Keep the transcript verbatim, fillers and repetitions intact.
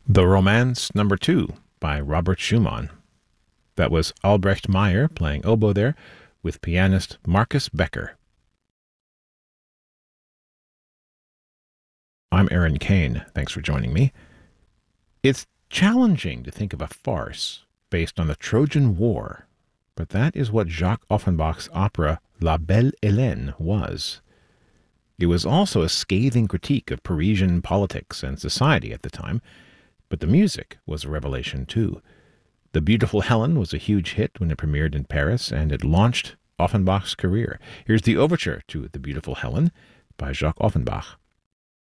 The Romance Number Two by Robert Schumann. That was Albrecht Meyer playing oboe there with pianist Marcus Becker. I'm Aaron Kane. Thanks for joining me. It's challenging to think of a farce based on the Trojan War, but that is what Jacques Offenbach's opera La Belle Hélène was. It was also a scathing critique of Parisian politics and society at the time, but the music was a revelation too. The Beautiful Helen was a huge hit when it premiered in Paris, and it launched Offenbach's career. Here's the overture to The Beautiful Helen by Jacques Offenbach.